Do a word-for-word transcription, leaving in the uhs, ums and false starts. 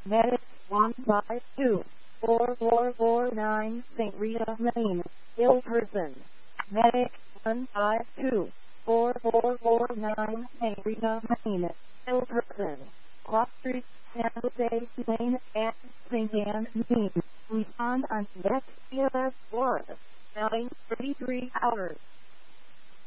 Medic one five two, four four four nine, Saint Rita, Maine. Ill person. Medic one five two, four four four nine, Saint Rita, Maine. Ill person. Cross Street, San Jose, Maine, at Saint Anne, Maine. Respond on next C M S Florida. nine thirty-three hours.